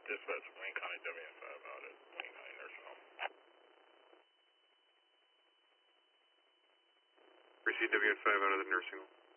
Dispatch, Wayne County WN5 out at Wayne County Nursing Home. Receive WN5 out of the nursing home.